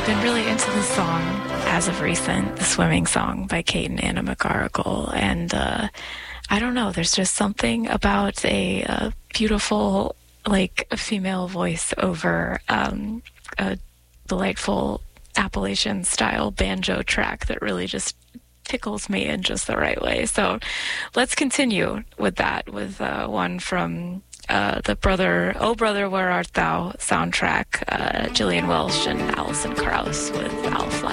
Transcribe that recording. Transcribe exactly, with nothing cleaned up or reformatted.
I've been really into the song as of recent, the Swimming Song by Kate and Anna McGarrigle. And uh, I don't know, there's just something about a, a beautiful, like, a female voice over um, a delightful Appalachian-style banjo track that really just tickles me in just the right way. So let's continue with that, with uh, one from uh, the Brother, Oh Brother, Where Art Thou soundtrack, uh, Gillian Welch and Alison Krauss with I'll Fly